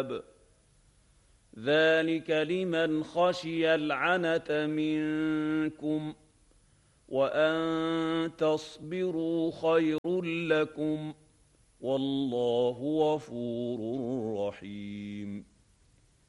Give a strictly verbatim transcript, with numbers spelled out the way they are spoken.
العذاب ذلك لمن خشي العنت منكم وأن تصبروا خير لكم والله غفور رحيم